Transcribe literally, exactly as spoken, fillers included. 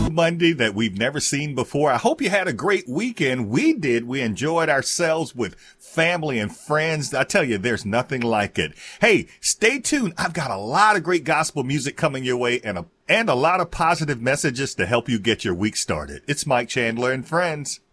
Monday that we've never seen before. I hope you had a great weekend. We did. We enjoyed ourselves with family and friends. I tell you, there's nothing like it. Hey, stay tuned. I've got a lot of great gospel music coming your way and a, and a lot of positive messages to help you get your week started. It's Mike Chandler and Friends.